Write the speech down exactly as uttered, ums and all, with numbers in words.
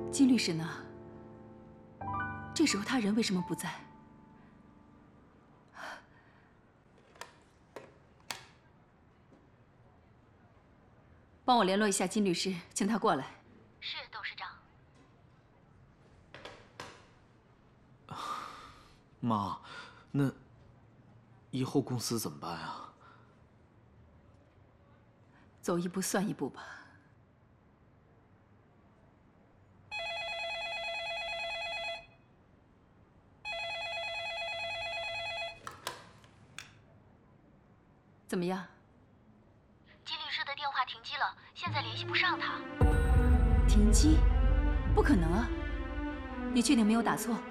金律师呢？这时候他人为什么不在？帮我联络一下金律师，请他过来。 是，董事长。 妈，那以后公司怎么办啊？ 走一步算一步吧。 怎么样？ 金律师的电话停机了，现在联系不上他。 停机？不可能啊！你确定没有打错？